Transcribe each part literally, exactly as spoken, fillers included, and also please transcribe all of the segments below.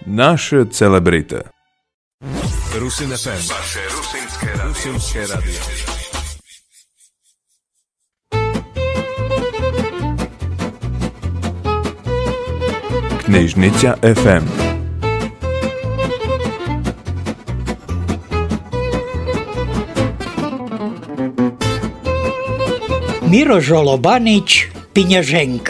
Naše celebrity. Rusin ef em. Vaše rusinské radio. Rusinské radio. Knižnica ef em. Miro Žolobanić, Pinjaženka.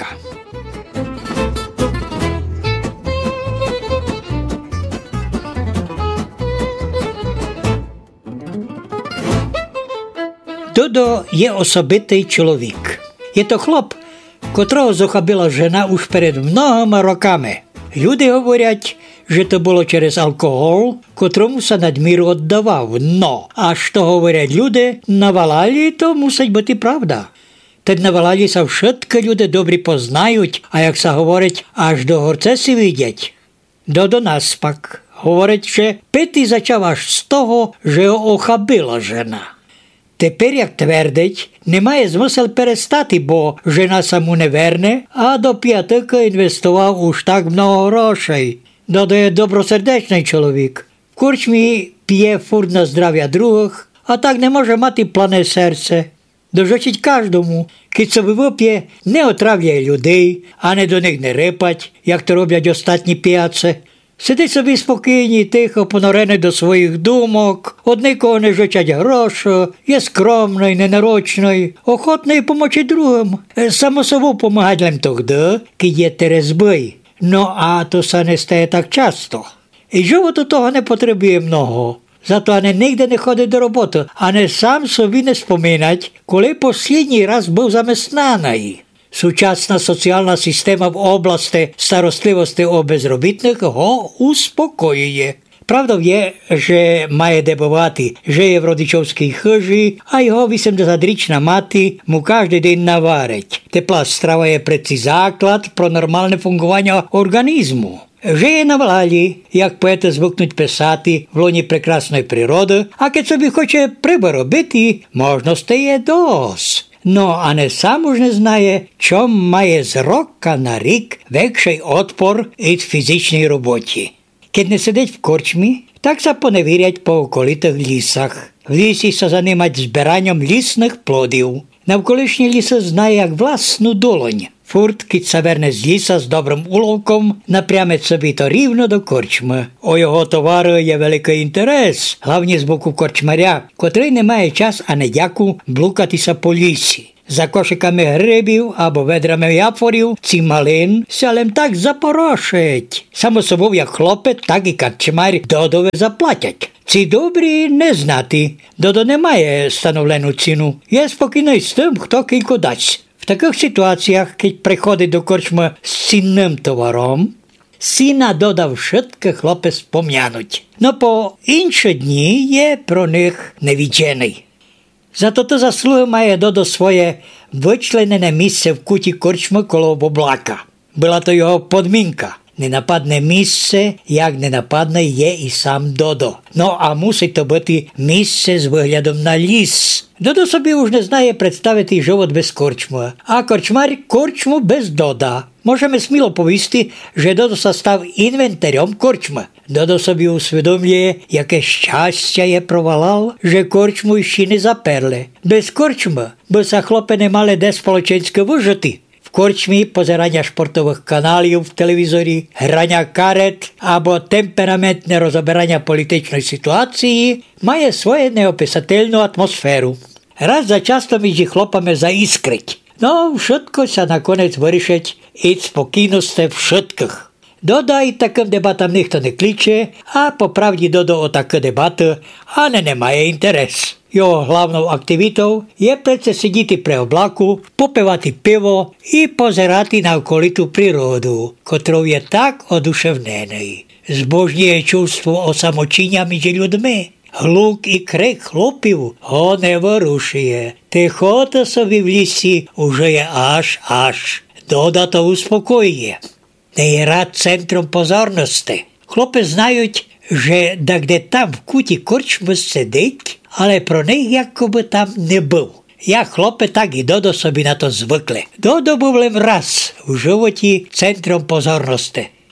Dodo je osobitý čolовік. Je to хлоп, котрого захопила жена уж перед многими роками. Люди говорять, що то було через алкоголь, котрому се надміру віддавав. Но, а що говорять люди, на Валалі, то мусить бути правда. Teď na Valali sa všetky люди добрі познають, а як се говорить, аж до горце си видять. Додо наспак говорить, що пити зачав аж з того, що його охабила жена. Тепер, як твердить, немає змисел перестати, бо жена саму не верне, а до п'ятика інвестував уж так много грошей. Додо є добросердечний чоловік. В корчмі п'є фурт на здрав'я других, а так не може мати плане серце. Дожочить кожному, кіт собі вип'є, не отравляє людей, а не до них не рипать, як то роблять остатні п'яці. Сидить собі спокійні, тихо, понорений до своїх думок, од нікого не жочать гроші, є скромний, ненарочний, охотний помочі другим. Само собою помагать лем тогда, кід є терезбий. Ну, а то се не стає так часто. І животу того не потребує много. Зато ане нігде не ходить до роботи, а не сам собі не споминать, коли послідній раз був замеснаний. Сучасна соціальна система в області старостливості о безробітних го успокоює. Правда є, що має де бувати, що є в родичовській хижі, а його вісімдесятирічна мати му кожен день наварить. Тепла страва є прeci заклад про нормальне функування організму. Жиє на Валалі, як поети звикнуть писати в лоні прекрасної природи, а keď собі хоче приби робити, можна стає дос. Ну, а не сам уж не знає, чом має з рока на рік векший отпор від фізичній роботі. Keď не сидить в корчмі, так се поневірять по околитих лісах. В лісі се занимать збиранням лісних плодів. Навколишні ліси знає як власну долонь. Фурт, кіт се верне з ліса з добрим уловком, напрямить собі то рівно до корчми. У його товару є великий інтерес, главні з боку корчмаря, котрий не має час, а не дяку, блукатися по лісі. За кошиками грибів або ведрами яфорів ці малин селем так запорошить. Само собою як хлопець, так і корчмар Додове заплатять. Ці добрі не знати. Додо не має становлену ціну. Є спокійний з тим, хто кілько дасть. В таких ситуаціях, коли приходить до корчми з цінним товаром, сіна Дода všetky хлопець пом'януть. Но по інші дні є про них невідчений. Зато то заслуги має Додо своє вичленене місце в куті корчми коло Боблака. Була то його подмінка. Ненападне місце, як ненападне є і сам Додо. Ну, а мусить то бути місце з виглядом на ліс. Додо собі уж не знає представити живот без корчми, а корчмар корчму без Дода. Можемо сміло повісти, що Додо став інвентарем корчми. Додо собі усвідомлює, яке щастя є провалав, що корчму ще не заперли. Без корчми би са хлопи не мали де сполоченське вижити. В корчмі позирання шпортових каналів в телевізорі, грання карет або темпераментне розобирання політичної ситуації має свою неописательну атмосферу. Раз за часто між хлопами заіскрить. Ну, všetko се наконець вирішить і спокійності všetkих. Дода і таким дебатам ніхто не кличе, а по правді Додо о такі дебати, а не немає інтерес. Його главною активітою є прece сидіти при облаку, попивати пиво і позирати на околиту природу, котрou є так одушевнений. Збожнює чувство осамочіння між людьми. Глук і крик хлопів го не ворушує. Тихота собі в лісі уже є аж-аж. Дода то успокоює. Не є рад центром позорності. Хлопи знають, що де там в куті корчми сидить, але про них якоби там не був. Як хлопи, так і Додо собі на то звикли. Додо був лише раз у животі центром позорності.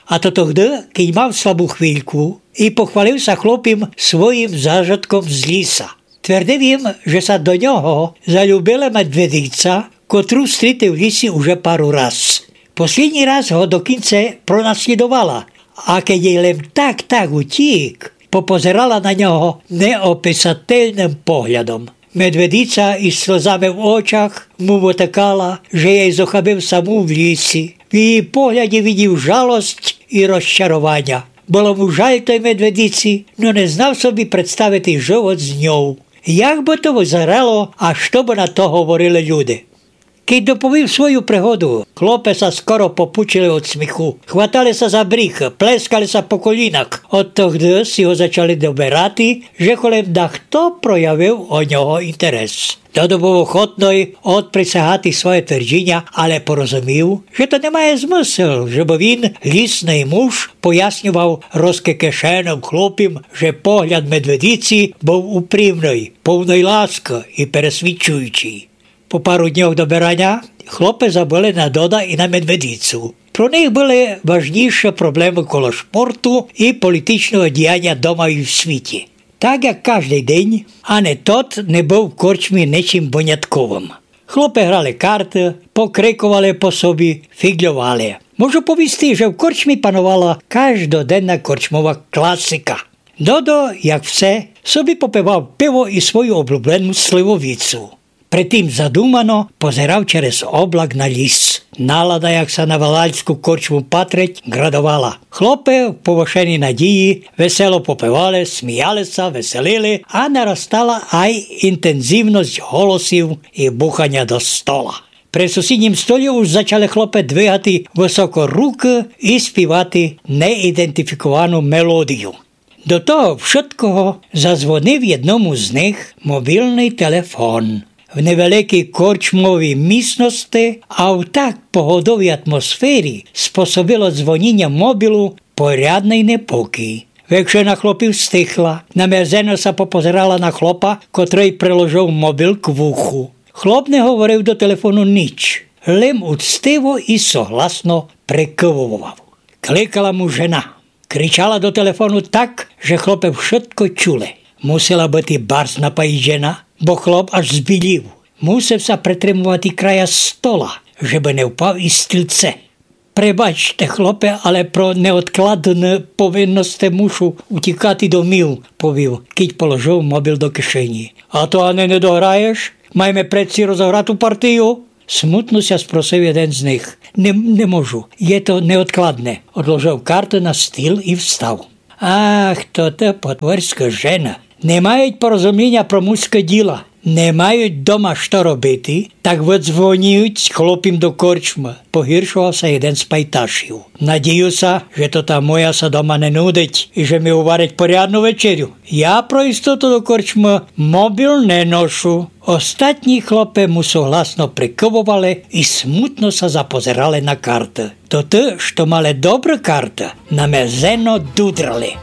A to vtedy, keď mal slabú chvíľku i pochválil sa chlopím svojim zážitkom z lisa. Tvrdím, že sa do ňoho zaľúbila medvedíca, ktorú stretol v lisi už paru raz. Posledný raz ho dokonce pronasledovala a keď jej len tak tak utík, popozerala na ňoho neopisateľným pohľadom. Medvedíca i slzami v očach mu otakala, že jej zochabil samú v lísi. V jej pohľade videl žalosť i rozčarovania. Bolo mu žal tej medvedíci, no neznal sobie predstaviť život s ňou. Jak by to vyzeralo a što by na to hovorili ľudia. Keď dopovil svoju prehodu, chlope sa skoro popučili od smichu. Chvatali sa za brich, pleskali sa po kolínach. Od toho si ho začali doberati, že kolem da kto projavil o ňoho interes. Dodo bol ochotný odprisahati svoje tvrdenia, ale porozumil, že to nemá zmysel, že by vin, lisný muž, pojasňoval rozkekešenom chlopim, že pohľad medvedíci bol úprimný, plný láska i presvičujúci. Po paru dňoch doberania chlope zaboli na Doda i na medvedícu. Pro nich byly vážnejšie problémy okolo športu i političného diania doma i v svete. Tak jak každý deň, ani tot nebol v korčmi nečím boniatkovým. Chlope hrali karty, pokrekovali po sobi, figľovali. Môžu povisti, že v korčmi panovala každodenná korčmová klasika. Dodo, jak vse, sobi popeval pivo i svoju obľúbenú slivovicu. Predtým zadúmano pozeral čerez oblak na lis. Nálada, jak sa na valaľskú korčmu patreť, gradovala. Chlope, povošení nadíji, veselo popevali, smijali sa, veselili a narastala aj intenzívnosť holosív i buchania do stola. Pre susedním stole už začali chlope dvíhati vysoko ruky i spívati neidentifikovanú melódiu. Do toho všetkoho zazvonil jednomu z nich mobilný telefón. V neveľkej korčmovej místnosti a v tak pohodovej atmosféry spôsobilo zvonenie mobilu poriadnej nepokoj. Vekšena chlopів stichla, namierzeno sa popozerala na chlopa, ktorý preložil mobil k vuchu. Chlop nehovoril do telefónu nič, len úctivo i sohlasno prekyvoval. Klikala mu žena. Kričala do telefónu tak, že chlope všetko čule. Musela byť bars napajiť žena, bo chlop až zbiliv. Musel sa pretremovať kraja stola, že by neupal i stilce. Prebačte, chlope, ale pro neodkladné povinnosti mušu utikati domov, povil, keď položil mobil do kišení. A to ani nedohraješ? Majme predsi rozohratú partiu? Smutno sa sprosil jeden z nich. Ne, nemôžu, je to neodkladné. Odložil kartu na stýl i vstal. Ach, toto potvorská žena. Nemajú porozumenia pro mužské díla. Nemajú doma što robiti, tak odzvoniuť s chlopím do korčma. Pohiršoval sa jeden z pajtašov. Nadію sa, že to tá moja sa doma nenúdiť i že mi uvariť poriadnu večeriu. Ja pro istotu do korčma mobil nenošu. Ostatní chlope mu súhlasno prikyvovali i smutno sa zapozerali na karty. Toto, što mali dobré karty, namierzeno dudrali.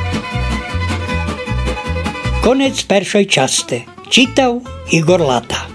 Konec peršej časti. Čítal Igor Lata.